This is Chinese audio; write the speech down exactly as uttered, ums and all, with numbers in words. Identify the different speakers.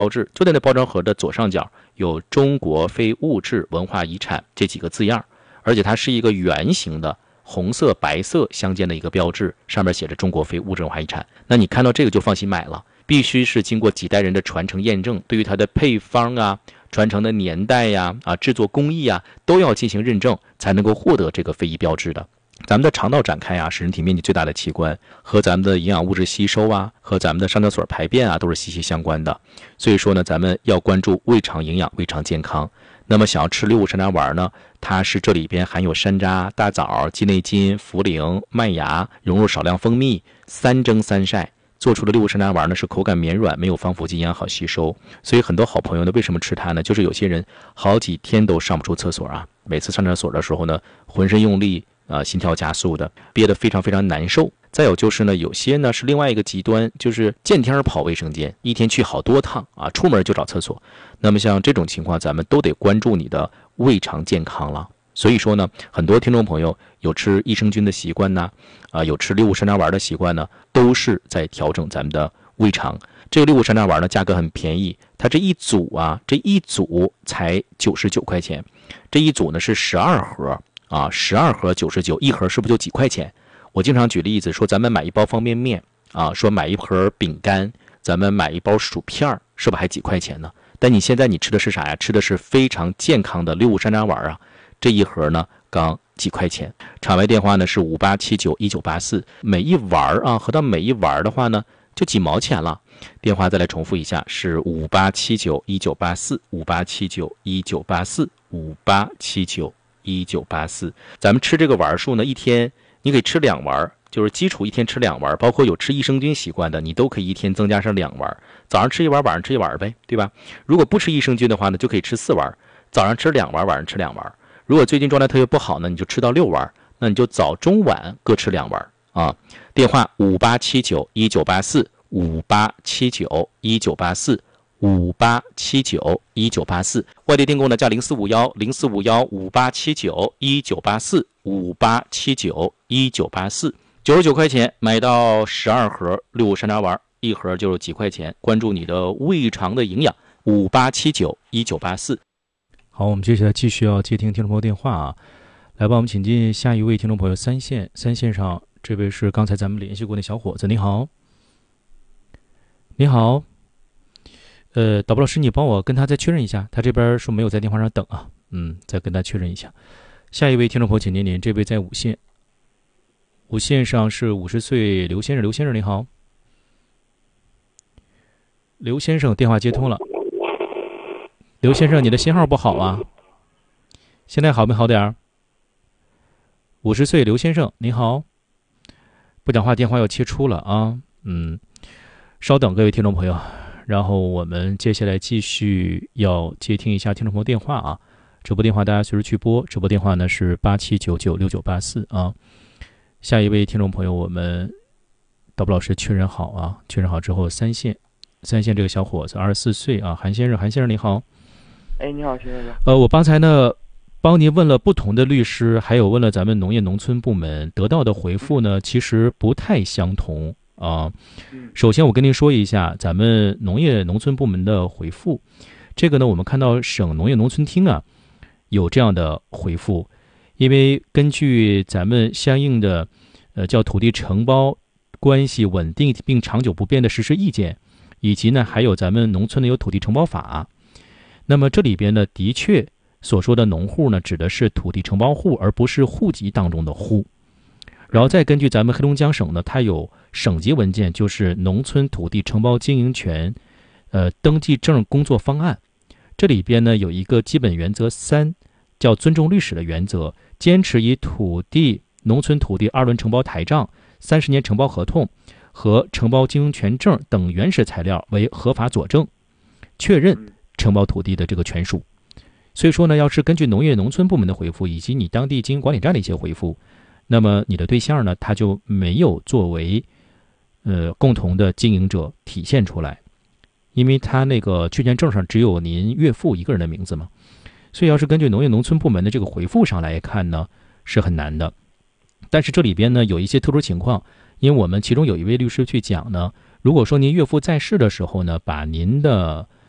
Speaker 1: 标志，就在那包装盒的左上角有中国非物质文化遗产这几个字样，而且它是一个圆形的红色白色相间的一个标志，上面写着中国非物质文化遗产。那你看到这个就放心买了，必须是经过几代人的传承验证，对于它的配方啊、传承的年代呀、啊、制作工艺啊都要进行认证，才能够获得这个非遗标志的。咱们的肠道展开啊，是人体面积最大的器官，和咱们的营养物质吸收啊，和咱们的上厕所排便啊，都是息息相关的。所以说呢，咱们要关注胃肠营养、胃肠健康。那么想要吃六五山楂丸呢，它是这里边含有山楂、大枣、鸡内金、茯苓、麦芽，融入少量蜂蜜，三蒸三晒做出的六五山楂丸呢，是口感绵软，没有防腐剂，营养好吸收。所以很多好朋友呢，为什么吃它呢？就是有些人好几天都上不出厕所啊，每次上厕所的时候呢，浑身用力。啊，心跳加速的，憋得非常非常难受。再有就是呢，有些呢是另外一个极端，就是见天跑卫生间，一天去好多趟啊，出门就找厕所。那么像这种情况，咱们都得关注你的胃肠健康了。所以说呢，很多听众朋友有吃益生菌的习惯呢，啊，有吃六五山楂丸的习惯呢，都是在调整咱们的胃肠。这个六五山楂丸呢，价格很便宜，它这一组啊，这一组才九十九块钱，这一组呢是十二盒。啊，十二盒九十九，一盒是不是就几块钱？我经常举例子说，咱们买一包方便面啊，说买一盒饼干，咱们买一包薯片，是不是还几块钱呢？但你现在你吃的是啥呀？吃的是非常健康的六五山楂丸啊，这一盒呢刚几块钱。场外电话呢是五八七九一九八四，每一丸啊，合到每一丸的话呢就几毛钱了。电话再来重复一下，是五八七九一九八四，五八七九一九八四，五八七九。一九八四，咱们吃这个丸数呢，一天你可以吃两丸，就是基础一天吃两丸，包括有吃益生菌习惯的，你都可以一天增加上两丸，早上吃一丸，晚上吃一丸呗，对吧？如果不吃益生菌的话呢，就可以吃四丸，早上吃两丸，晚上吃两丸。如果最近状态特别不好呢，你就吃到六丸，那你就早中晚各吃两丸啊。电话五八七九一九八四，五八七九一九八四。五八七九一九八四，外地订购呢加零四五幺零四五幺五八七九一九八四五八七九一九八四，九十九块钱买到十二盒六五山楂丸，一盒就是几块钱。关注你的胃肠的营养，五八七九一九八四。
Speaker 2: 好，我们接下来继续要接听听众朋友电话啊，来帮我们请进下一位听众朋友三线，三线上这位是刚才咱们联系过的小伙子，你好，你好。呃，导播老师，你帮我跟他再确认一下，他这边说没有在电话上等啊，嗯，再跟他确认一下。下一位听众朋友，请您您，这位在五线，五线上是五十岁刘先生，刘先生你好，刘先生电话接通了，刘先生你的信号不好啊，现在好没好点儿？五十岁刘先生你好，不讲话电话要切出了啊，嗯，稍等各位听众朋友。然后我们接下来继续要接听一下听众朋友电话啊，直播电话大家随时去拨，直播电话呢是八七九九六九八四啊。下一位听众朋友，我们导播老师确认好啊，确认好之后，三线，三线这个小伙子二十四岁啊，韩先生，韩先生你好。
Speaker 3: 哎，你好，先生。
Speaker 2: 呃，我刚才呢帮您问了不同的律师，还有问了咱们农业农村部门，得到的回复呢其实不太相同。啊，首先我跟您说一下咱们农业农村部门的回复。这个呢，我们看到省农业农村厅啊有这样的回复，因为根据咱们相应的呃叫土地承包关系稳定并长久不变的实施意见，以及呢还有咱们农村的有土地承包法。那么这里边呢，的确所说的农户呢，指的是土地承包户，而不是户籍当中的户。然后再根据咱们黑龙江省呢，它有省级文件，就是农村土地承包经营权呃登记证工作方案。这里边呢有一个基本原则三，叫尊重历史的原则，坚持以土地农村土地二轮承包台账、三十年承包合同和承包经营权证等原始材料为合法佐证，确认承包土地的这个权属。所以说呢，要是根据农业农村部门的回复，以及你当地经营管理站的一些回复，那么你的对象呢，他就没有作为呃共同的经营者体现出来，因为他那个确权证上只有您岳父一个人的名字嘛，所以要是根据农业农村部门的这个回复上来看呢，是很难的。但是这里边呢有一些特殊情况，因为我们其中有一位律师去讲呢，如果说您岳父在世的时候呢，把您的